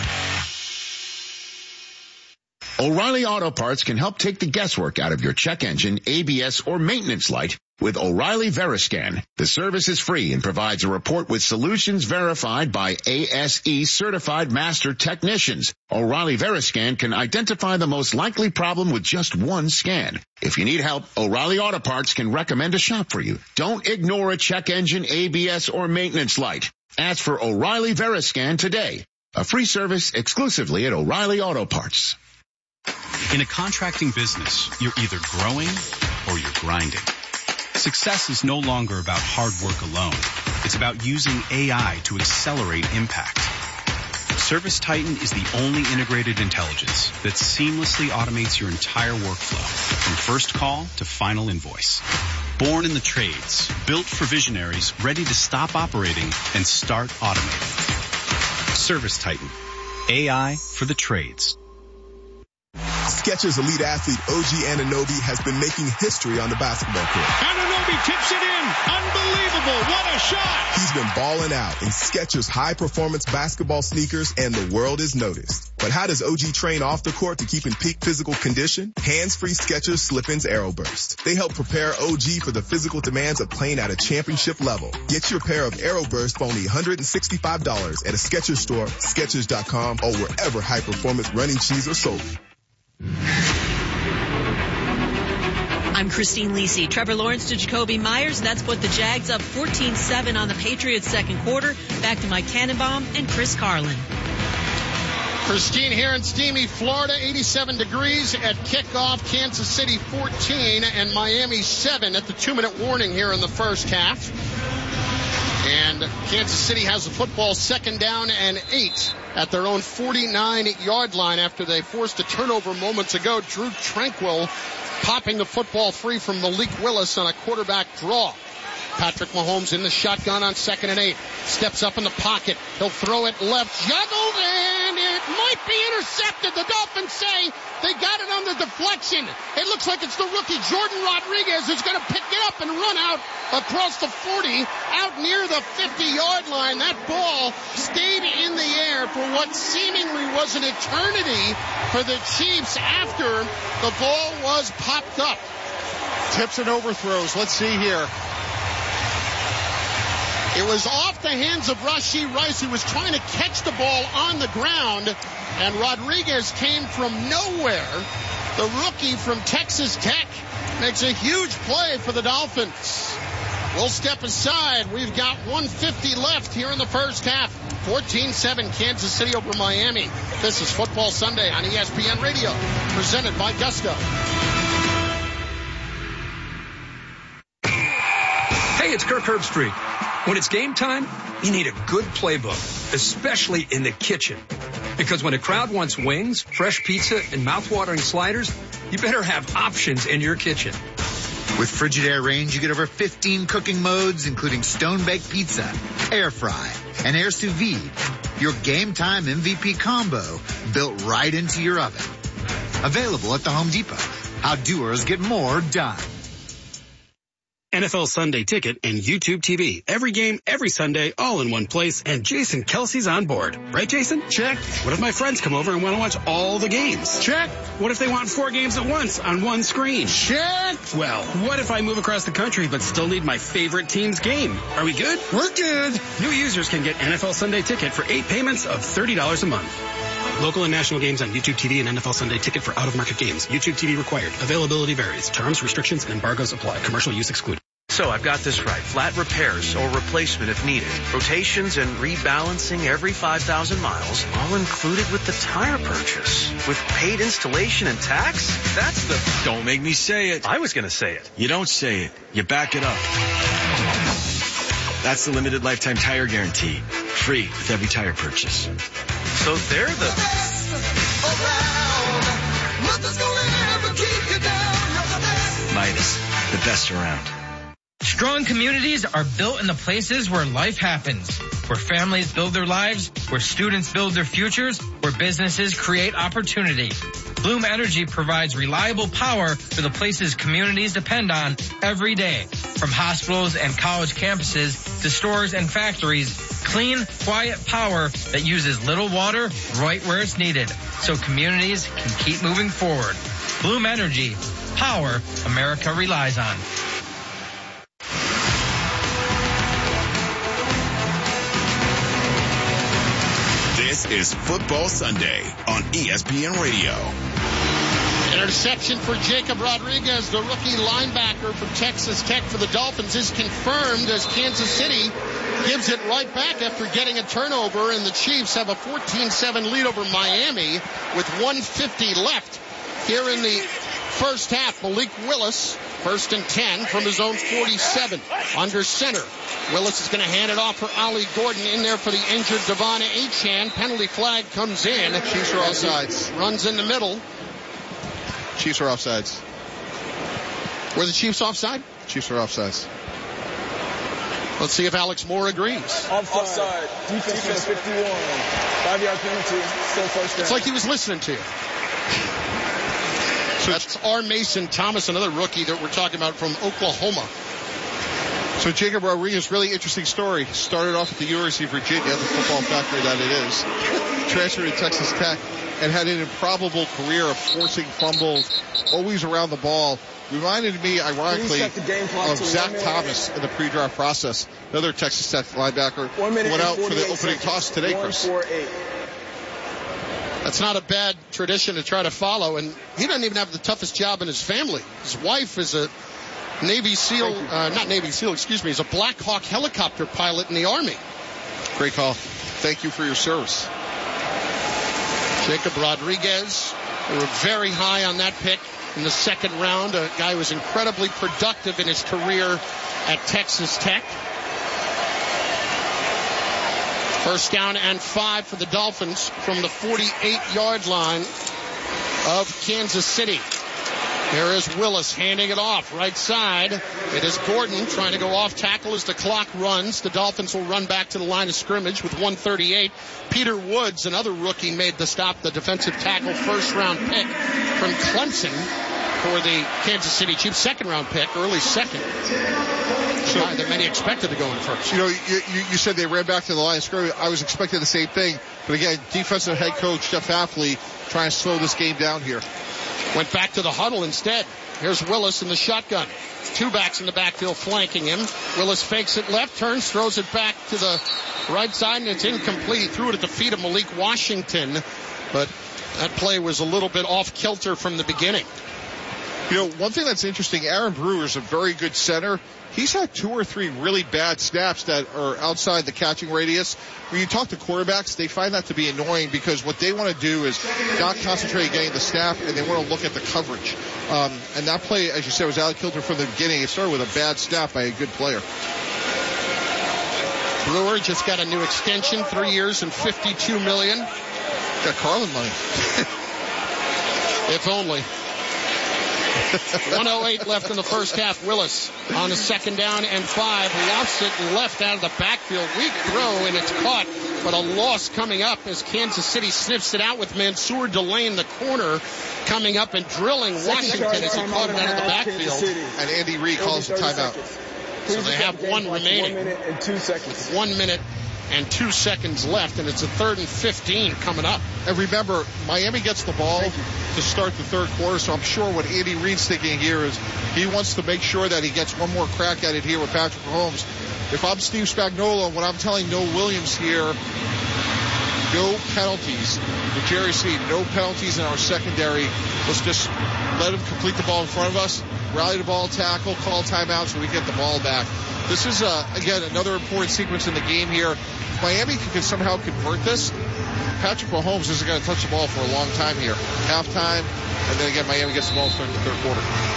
S3: O'Reilly Auto Parts can help take the guesswork out of your check engine, A B S, or maintenance light with O'Reilly Veriscan. The service is free and provides a report with solutions verified by A S E certified master technicians. O'Reilly Veriscan can identify the most likely problem with just one scan. If you need help, O'Reilly Auto Parts can recommend a shop for you. Don't ignore a check engine, A B S, or maintenance light. Ask for O'Reilly Veriscan today. A free service exclusively at O'Reilly Auto Parts.
S4: In a contracting business, you're either growing or you're grinding. Success is no longer about hard work alone. It's about using A I to accelerate impact. ServiceTitan is the only integrated intelligence that seamlessly automates your entire workflow, from first call to final invoice. Born in the trades, built for visionaries ready to stop operating and start automating. ServiceTitan, A I for the trades.
S25: Skechers elite athlete O G Anunoby has been making history on the basketball court.
S26: Anunoby tips it in. Unbelievable. What a shot.
S25: He's been balling out in Skechers high-performance basketball sneakers, and the world is noticed. But how does O G train off the court to keep in peak physical condition? Hands-free Skechers Slip-ins Aeroburst. They help prepare O G for the physical demands of playing at a championship level. Get your pair of Aeroburst for only one hundred sixty-five dollars at a Skechers store, Skechers dot com, or wherever high-performance running shoes are sold.
S5: I'm Christine Lisi. Trevor Lawrence to Jacoby Myers. That's put the Jags up fourteen seven on the Patriots second quarter. Back to Mike Tannenbaum and Chris Carlin.
S1: Christine here in steamy Florida, eighty-seven degrees at kickoff. Kansas City fourteen and Miami seven at the two-minute warning here in the first half. And Kansas City has the football second down and eight at their own forty-nine-yard line after they forced a turnover moments ago. Drew Tranquill popping the football free from Malik Willis on a quarterback draw. Patrick Mahomes in the shotgun on second and eight. Steps up in the pocket. He'll throw it left. Juggled, and it might be intercepted. The Dolphins say they got it on the deflection. It looks like it's the rookie Jordan Rodriguez who's going to pick it up and run out across the forty, out near the fifty-yard line. That ball stayed in the air for what seemingly was an eternity for the Chiefs after the ball was popped up.
S6: Tips and overthrows. Let's see here.
S1: It was off the hands of Rashee Rice, who was trying to catch the ball on the ground, and Rodriguez came from nowhere. The rookie from Texas Tech makes a huge play for the Dolphins. We'll step aside. We've got one fifty left here in the first half. fourteen seven Kansas City over Miami. This is Football Sunday on E S P N Radio, presented by Gusto.
S8: Hey, it's Kirk Herbstreit. When it's game time, you need a good playbook, especially in the kitchen. Because when a crowd wants wings, fresh pizza, and mouth-watering sliders, you better have options in your kitchen.
S17: With Frigidaire Range, you get over fifteen cooking modes, including stone-baked pizza, air fry, and air sous vide. Your game time M V P combo built right into your oven. Available at the Home Depot. How doers get more done.
S9: N F L Sunday Ticket and YouTube T V. Every game, every Sunday, all in one place, and Jason Kelsey's on board. Right, Jason? Check. What if my friends come over and want to watch all the games? Check. What if they want four games at once on one screen? Check. Well, what if I move across the country but still need my favorite team's game? Are we good? We're good. New users can get N F L Sunday Ticket for eight payments of thirty dollars a month. Local and national games on YouTube T V and N F L Sunday Ticket for out-of-market games. YouTube T V required. Availability varies. Terms, restrictions, and embargoes apply. Commercial use excluded.
S10: So I've got this right. Flat repairs or replacement if needed. Rotations and rebalancing every five thousand miles, all included with the tire purchase. With paid installation and tax? That's the...
S11: Don't make me say it.
S10: I was going to say it.
S11: You don't say it. You back it up. That's the limited lifetime tire guarantee. Free with every tire purchase.
S10: So they're the... best around.
S11: Nothing's gonna ever keep you down. Midas, the best around.
S18: Strong communities are built in the places where life happens, where families build their lives, where students build their futures, where businesses create opportunity. Bloom Energy provides reliable power for the places communities depend on every day. From hospitals and college campuses to stores and factories, clean, quiet power that uses little water right where it's needed, so communities can keep moving forward. Bloom Energy, power America relies on.
S23: This is Football Sunday on E S P N Radio.
S1: Interception for Jacob Rodriguez, the rookie linebacker from Texas Tech for the Dolphins, is confirmed as Kansas City gives it right back after getting a turnover, and the Chiefs have a fourteen seven lead over Miami with one fifty left here in the first half. Malik Willis, first and ten from his own forty-seven, under center. Willis is going to hand it off for Ollie Gordon, in there for the injured Devon Achane. Penalty flag comes in.
S6: Chiefs are offsides.
S1: Runs in the middle.
S6: Chiefs are offsides.
S1: Were the Chiefs offside?
S6: Chiefs are offsides.
S1: Let's see if Alex Moore agrees.
S7: Offside. Offside. Defense, Defense fifty-one. Five-yard penalty. Still first down.
S1: It's like he was listening to you. So that's R. Mason Thomas, another rookie that we're talking about from Oklahoma.
S6: So Jacob Rodriguez, really interesting story. Started off at the University of Virginia, the football factory that it is. Transferred to Texas Tech and had an improbable career of forcing fumbles, always around the ball. Reminded me, ironically, of Zach Thomas in the pre-draft process. Another Texas Tech linebacker went out for the opening toss today, Chris.
S1: That's not a bad tradition to try to follow, and he doesn't even have the toughest job in his family. His wife is a Navy SEAL, uh, not Navy SEAL, excuse me, is a Black Hawk helicopter pilot in the Army.
S6: Great call. Thank you for your service.
S1: Jacob Rodriguez, they were very high on that pick in the second round. A guy who was incredibly productive in his career at Texas Tech. First down and five for the Dolphins from the forty-eight-yard line of Kansas City. Here is Willis handing it off. Right side. It is Gordon trying to go off tackle as the clock runs. The Dolphins will run back to the line of scrimmage with one thirty-eight. Peter Woods, another rookie, made the stop, the defensive tackle, first-round pick from Clemson for the Kansas City Chiefs. Second-round pick, early second. So that many expected to go in first.
S6: You know, you, you, you said they ran back to the line of scrimmage. I was expecting the same thing. But again, defensive head coach Jeff Hafley trying to slow this game down here.
S1: Went back to the huddle instead. Here's Willis in the shotgun. Two backs in the backfield flanking him. Willis fakes it left, turns, throws it back to the right side, and it's incomplete. He threw it at the feet of Malik Washington, but that play was a little bit off kilter from the beginning.
S6: You know, one thing that's interesting, Aaron Brewer is a very good center. He's had two or three really bad snaps that are outside the catching radius. When you talk to quarterbacks, they find that to be annoying because what they want to do is not concentrate on getting the snap, and they want to look at the coverage. Um, and that play, as you said, was out of kilter from the beginning. It started with a bad snap by a good player.
S1: Brewer just got a new extension, three years and fifty-two million dollars.
S6: Got Carlin money.
S1: If only. one oh eight left in the first half. Willis on a second down and five. Lofts it left out of the backfield. Weak throw, and it's caught, but a loss coming up as Kansas City sniffs it out with Mansour Delane, the corner, coming up and drilling Washington as he caught it out of the backfield.
S6: And Andy Reid calls the timeout.
S1: So they have one remaining.
S7: One minute and two seconds.
S1: One minute and two seconds left, and it's a third and fifteen coming up.
S6: And remember, Miami gets the ball to start the third quarter, so I'm sure what Andy Reid's thinking here is he wants to make sure that he gets one more crack at it here with Patrick Mahomes. If I'm Steve Spagnuolo, what I'm telling Noah Williams here, no penalties. With Jerry Seed, no penalties in our secondary. Let's just let him complete the ball in front of us, rally the ball, tackle, call timeout so we get the ball back. This is, uh, again, another important sequence in the game here. If Miami can somehow convert this, Patrick Mahomes isn't going to touch the ball for a long time here. Halftime, and then again, Miami gets the ball in the third quarter.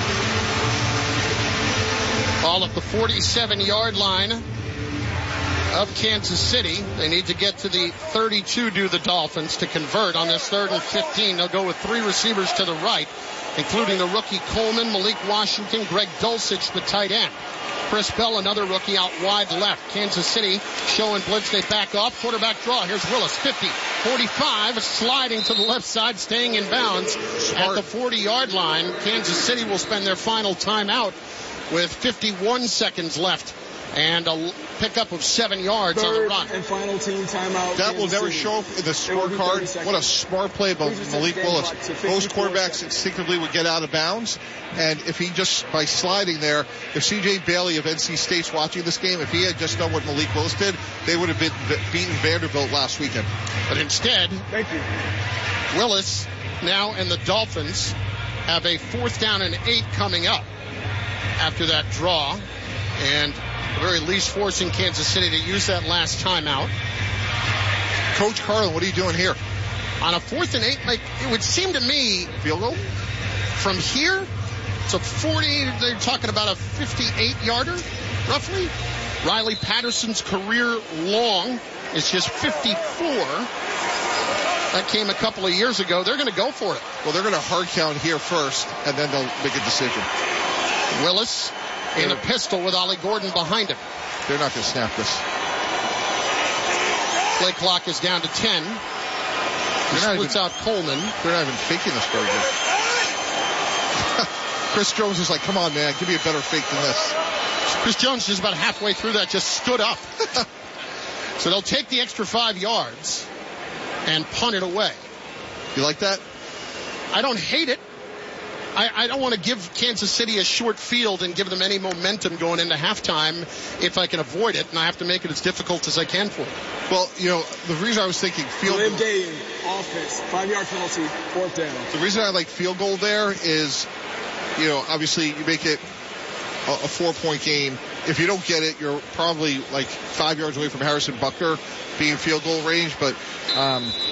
S1: Ball at the forty-seven-yard line of Kansas City. They need to get to the thirty-two, do the Dolphins, to convert on this third and fifteen. They'll go with three receivers to the right, including the rookie Coleman, Malik Washington, Greg Dulcich, the tight end. Chris Bell, another rookie, out wide left. Kansas City showing blitz. They back off. Quarterback draw. Here's Willis, fifty, forty-five, sliding to the left side, staying in bounds Smart. At the forty-yard line. Kansas City will spend their final timeout with fifty-one seconds left and a pickup of seven yards
S7: Third
S1: on the run.
S7: And final team timeout.
S6: That will never
S7: City.
S6: show up in the scorecard. What a smart play by Malik Willis. Most quarterbacks instinctively would get out of bounds. And if he just, by sliding there, if C J Bailey of N C State's watching this game, if he had just done what Malik Willis did, they would have been beaten Vanderbilt last weekend.
S1: But instead,
S7: Thank you.
S1: Willis now and the Dolphins have a fourth down and eight coming up after that draw. And at the very least forcing Kansas City to use that last timeout.
S6: Coach Carlin, what are you doing here?
S1: On a fourth and eight, like, it would seem to me,
S6: field goal
S1: from here, it's a forty, they're talking about a fifty-eight-yarder, roughly. Riley Patterson's career long is just fifty-four. That came a couple of years ago. They're going to go for it.
S6: Well, they're going to hard count here first, and then they'll make a decision.
S1: Willis in a pistol with Ollie Gordon behind him.
S6: They're not going to snap this.
S1: Play clock is down to ten. He splits out Coleman.
S6: They're not even faking this very good. Chris Jones is like, come on, man, give me a better fake than this.
S1: Chris Jones is about halfway through that, just stood up. So they'll take the extra five yards and punt it away.
S6: You like that?
S1: I don't hate it. I, I don't want to give Kansas City a short field and give them any momentum going into halftime if I can avoid it, and I have to make it as difficult as I can for them.
S6: Well, you know, the reason I was thinking field goal.
S7: Game, offense, five-yard penalty, fourth down.
S6: The reason I like field goal there is, you know, obviously you make it a, a four-point game. If you don't get it, you're probably like five yards away from Harrison Butker being field goal range, but um,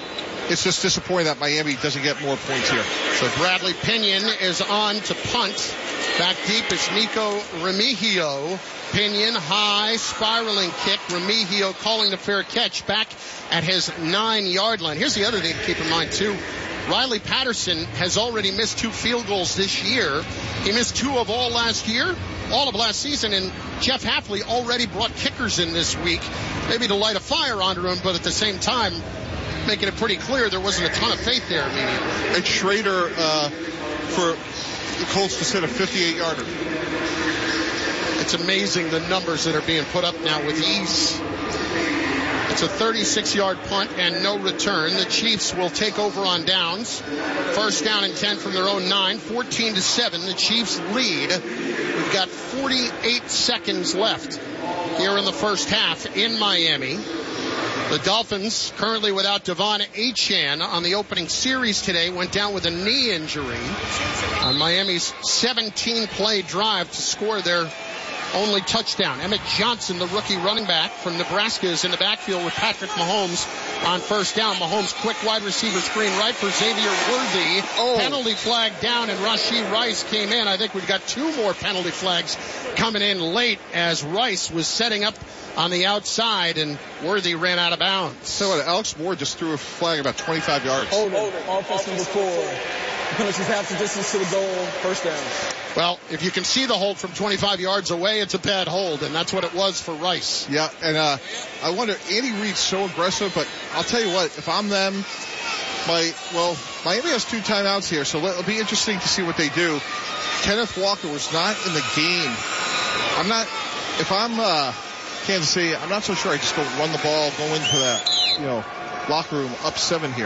S6: it's just disappointing that Miami doesn't get more points here.
S1: So Bradley Pinion is on to punt. Back deep is Nico Remigio. Pinion, high, spiraling kick. Remigio calling the fair catch back at his nine-yard line. Here's the other thing to keep in mind, too. Riley Patterson has already missed two field goals this year. He missed two of all last year, all of last season, and Jeff Hafley already brought kickers in this week, maybe to light a fire under him, but at the same time, making it pretty clear there wasn't a ton of faith there immediately.
S6: And Schrader, uh, for the Colts to set a fifty-eight-yarder.
S1: It's amazing the numbers that are being put up now with ease. It's a thirty-six-yard punt and no return. The Chiefs will take over on downs. First down and ten from their own nine. fourteen to seven. The Chiefs lead. We've got forty-eight seconds left here in the first half in Miami. The Dolphins, currently without Devon Achane on the opening series today, went down with a knee injury on Miami's seventeen-play drive to score their only touchdown. Emmett Johnson, the rookie running back from Nebraska, is in the backfield with Patrick Mahomes on first down. Mahomes, quick wide receiver screen right for Xavier Worthy. Oh. Penalty flag down, and Rashee Rice came in. I think we've got two more penalty flags coming in late as Rice was setting up on the outside, and Worthy ran out of bounds.
S6: So what, Alex Moore just threw a flag about twenty-five yards.
S7: Oh, no. Offense number four. Penalties half the distance to the goal. First down.
S1: Well, if you can see the hold from twenty-five yards away, it's a bad hold, and that's what it was for Rice.
S6: Yeah, and uh, I wonder, Andy Reid's so aggressive, but I'll tell you what, if I'm them, my, well, Miami has two timeouts here, so it'll be interesting to see what they do. Kenneth Walker was not in the game. I'm not, if I'm uh, Kansas City, I'm not so sure I just go run the ball, go into that, you know, locker room up seven here.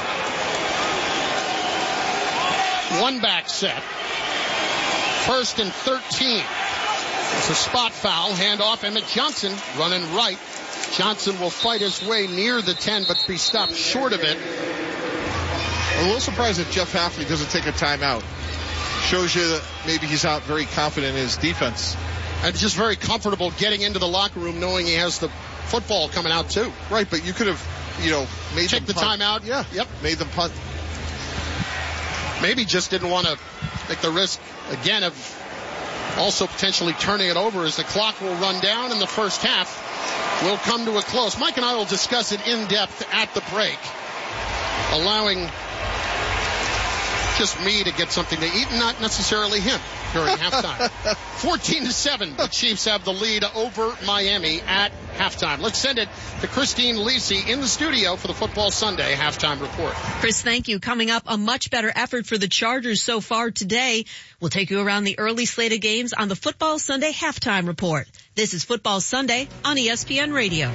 S1: One back set. First and thirteen. It's a spot foul. Handoff. Emmett Johnson running right. Johnson will fight his way near the ten, but be stopped short of it.
S6: I'm a little surprised that Jeff Hafley doesn't take a timeout. Shows you that maybe he's out very confident in his defense.
S1: And just very comfortable getting into the locker room knowing he has the football coming out too.
S6: Right, but you could have, you know, made
S1: Take
S6: them
S1: the
S6: punt.
S1: timeout.
S6: Yeah,
S1: Yep.
S6: Made them punt.
S1: Maybe just didn't want to take the risk again of also potentially turning it over as the clock will run down and the first half will come to a close. Mike and I will discuss it in depth at the break, allowing just me to get something to eat and not necessarily him during halftime. fourteen to seven, the Chiefs have the lead over Miami at halftime. Let's send it to Christine Lisi in the studio for the Football Sunday halftime report.
S5: Chris, thank you. Coming up, a much better effort for the Chargers so far today. We'll take you around the early slate of games on the Football Sunday halftime report. This is Football Sunday on E S P N Radio.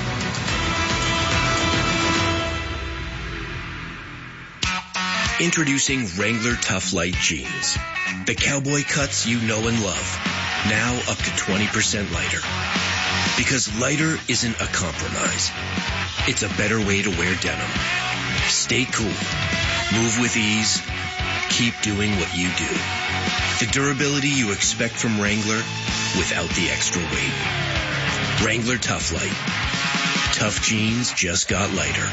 S24: Introducing Wrangler Tough Light Jeans. The cowboy cuts you know and love. Now up to twenty percent lighter. Because lighter isn't a compromise. It's a better way to wear denim. Stay cool. Move with ease. Keep doing what you do. The durability you expect from Wrangler without the extra weight. Wrangler Tough Light. Tough jeans just got lighter.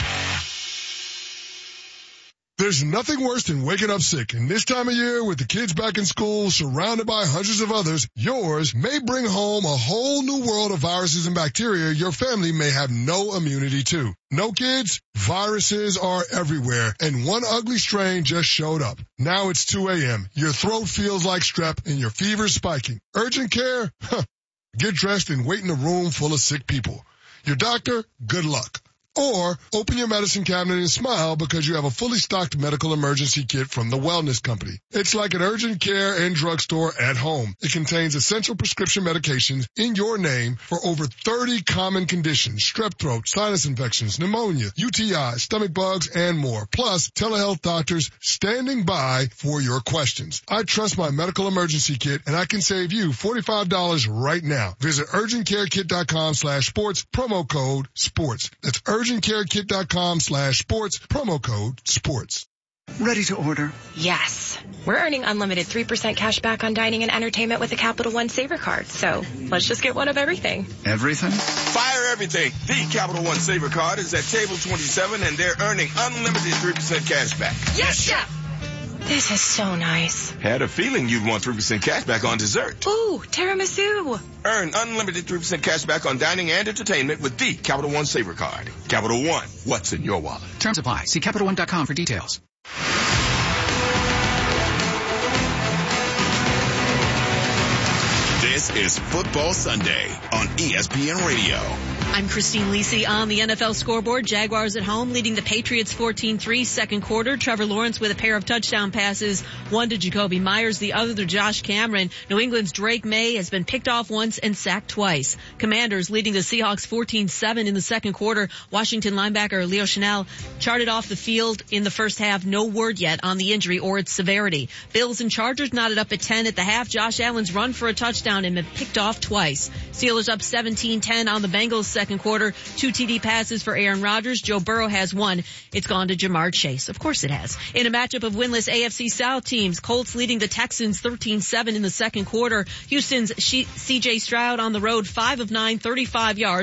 S12: There's nothing worse than waking up sick, and this time of year with the kids back in school, surrounded by hundreds of others, yours may bring home a whole new world of viruses and bacteria your family may have no immunity to. No kids? Viruses are everywhere, and one ugly strain just showed up. Now it's two a.m., your throat feels like strep, and your fever's spiking. Urgent care? Huh. Get dressed and wait in a room full of sick people. Your doctor? Good luck. Or open your medicine cabinet and smile because you have a fully stocked medical emergency kit from the Wellness Company. It's like an urgent care and drugstore at home. It contains essential prescription medications in your name for over thirty common conditions: strep throat, sinus infections, pneumonia, U T I, stomach bugs, and more. Plus, telehealth doctors standing by for your questions. I trust my medical emergency kit, and I can save you forty-five dollars right now. Visit urgentcarekit.com slash sports, promo code sports. That's urgentcarekit.com slash sports, promo code sports.
S13: Ready to order.
S14: Yes. We're earning unlimited three percent cash back on dining and entertainment with a Capital One Saver card. So let's just get one of everything.
S13: Everything?
S15: Fire everything. The Capital One Saver card is at table twenty-seven and they're earning unlimited three percent cash back.
S14: Yes, Chef. This is so nice.
S15: Had a feeling you'd want three percent cash back on dessert.
S14: Ooh, tiramisu.
S15: Earn unlimited three percent cash back on dining and entertainment with the Capital One Saver card. Capital One, what's in your wallet?
S16: Terms apply. See Capital One dot com for details.
S23: This is Football Sunday on E S P N Radio.
S5: I'm Christine Lisi on the N F L scoreboard. Jaguars at home leading the Patriots fourteen three second quarter. Trevor Lawrence with a pair of touchdown passes, one to Jacoby Myers, the other to Josh Cameron. New England's Drake May has been picked off once and sacked twice. Commanders leading the Seahawks fourteen seven in the second quarter. Washington linebacker Leo Chenal charted off the field in the first half. No word yet on the injury or its severity. Bills and Chargers knotted up at ten at the half. Josh Allen's run for a touchdown and been picked off twice. Steelers up seventeen ten on the Bengals second quarter. Two T D passes for Aaron Rodgers. Joe Burrow has one. It's gone to Jamar Chase. Of course it has. In a matchup of winless A F C South teams, Colts leading the Texans thirteen seven in the second quarter. Houston's C J Stroud on the road, five of nine, thirty-five yards.